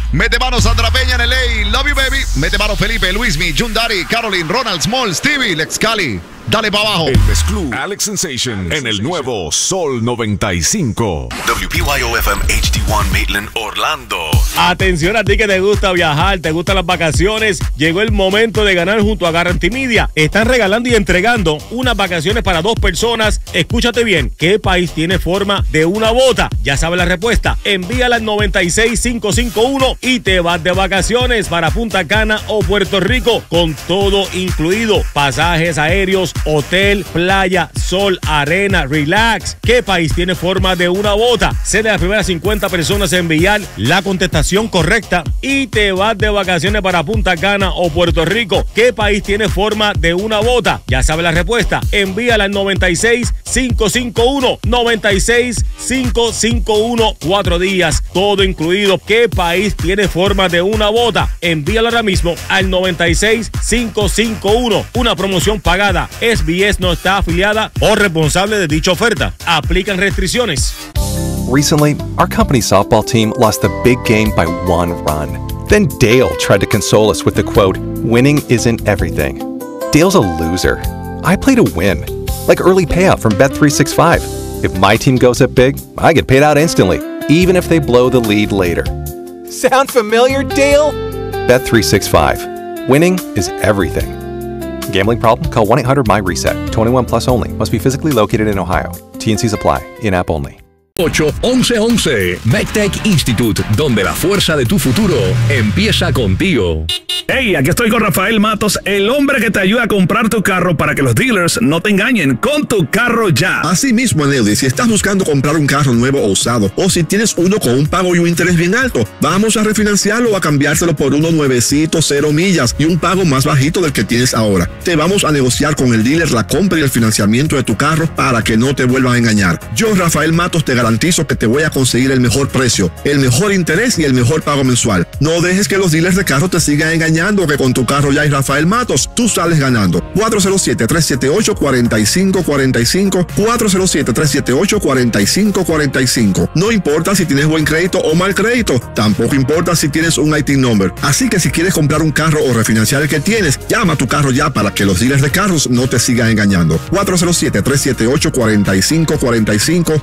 Mete mano Sandra Peña en LA. Love you, baby. Mete mano Felipe, Luismi, Jundari, Caroline, Ronald Small, Stevie, Lex Cali. Dale para abajo. El Mezclú Club, Alex Sensation en el nuevo Sol 95. WPYO-FM HD1 Maitland, Orlando. Atención a ti que te gusta viajar, te gustan las vacaciones. Llegó el momento de ganar junto a Guarantee Media. Están regalando y entregando unas vacaciones para 2 personas. Escúchate bien, ¿qué país tiene forma de una bota? Ya sabes la respuesta. Envíala al 96551 y te vas de vacaciones para Punta Cana o Puerto Rico con todo incluido. Pasajes aéreos, hotel, playa, sol, arena, relax. ¿Qué país tiene forma de una bota? Sé de las primeras 50 personas en enviar la contestación correcta y te vas de vacaciones para Punta Cana o Puerto Rico. ¿Qué país tiene forma de una bota? Ya sabes la respuesta. Envíala al 96551. 96551. 4 días, todo incluido. ¿Qué país tiene forma de una bota? Envíala ahora mismo al 96551. Una promoción pagada. SBS no está afiliada o responsable de dicha oferta. Aplican restricciones. Recently, our company's softball team lost the big game by 1 run. Then Dale tried to console us with the quote, "Winning isn't everything." Dale's a loser. I play to win, like early payout from Bet365. If my team goes up big, I get paid out instantly, even if they blow the lead later. Sound familiar, Dale? Bet365. Winning is everything. Gambling problem? Call 1-800-MY-RESET. 21 plus only. Must be physically located in Ohio. T&Cs apply. In-app only. 8-11-11 MedTech Institute, donde la fuerza de tu futuro empieza contigo. Hey, aquí estoy con Rafael Matos, el hombre que te ayuda a comprar tu carro para que los dealers no te engañen con tu carro ya. Así mismo, Nelly, si estás buscando comprar un carro nuevo o usado, o si tienes uno con un pago y un interés bien alto, vamos a refinanciarlo o a cambiárselo por uno nuevecito, 0 millas y un pago más bajito del que tienes ahora. Te vamos a negociar con el dealer la compra y el financiamiento de tu carro para que no te vuelvan a engañar. Yo, Rafael Matos, te garantizo que te voy a conseguir el mejor precio, el mejor interés y el mejor pago mensual. No dejes que los dealers de carro te sigan engañando, que con tu carro ya hay Rafael Matos, tú sales ganando. 407-378-4545, 407-378-4545. No importa si tienes buen crédito o mal crédito, tampoco importa si tienes un IT number. Así que si quieres comprar un carro o refinanciar el que tienes, llama a tu carro ya para que los dealers de carros no te sigan engañando. 407-378-4545,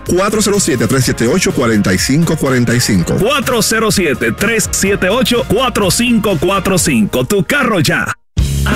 407-378-4545. 407-378-4545. Tu carro ya.